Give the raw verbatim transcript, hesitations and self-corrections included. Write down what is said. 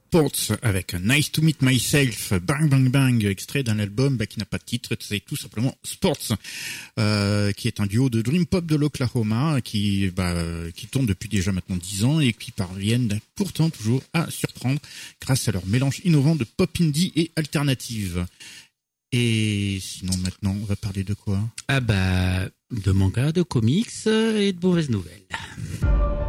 Sports avec Nice to Meet Myself, Bang Bang Bang, extrait d'un album bah, qui n'a pas de titre, c'est tout simplement Sports, euh, qui est un duo de dream pop de l'Oklahoma qui bah, qui tourne depuis déjà maintenant dix ans et qui parviennent pourtant toujours à surprendre grâce à leur mélange innovant de pop indie et alternative. Et sinon maintenant on va parler de quoi ? Ah bah de manga, de comics et de mauvaises nouvelles.